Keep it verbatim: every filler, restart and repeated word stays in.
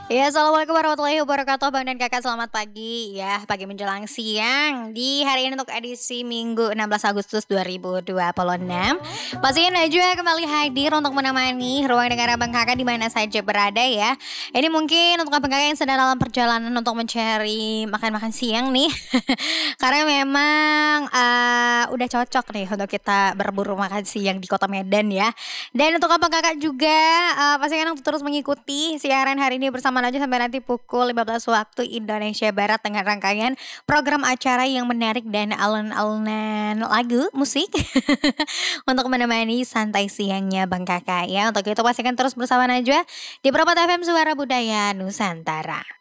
Ya, assalamualaikum warahmatullahi wabarakatuh, Bang dan Kakak, selamat pagi ya, pagi menjelang siang di hari ini untuk edisi Minggu enam belas Agustus dua ribu dua puluh enam. Pastinya Najwa kembali hadir untuk menemani ruang dengar Abang Kakak di mana saja berada ya. Ini mungkin untuk Abang Kakak yang sedang dalam perjalanan untuk mencari makan-makan siang nih. Karena memang eh, udah cocok nih untuk kita berburu makan siang di Kota Medan ya. Dan untuk Abang Kakak juga eh, pastikan untuk terus mengikuti siaran hari ini bersama Najwa sampai nanti pukul lima belas waktu Indonesia Barat dengan rangkaian program acara yang menarik dan alun-alunan lagu musik untuk menemani santai siangnya Bang Kakak ya. Untuk itu pastikan terus bersama Najwa di Perpot F M Suara Budaya Nusantara.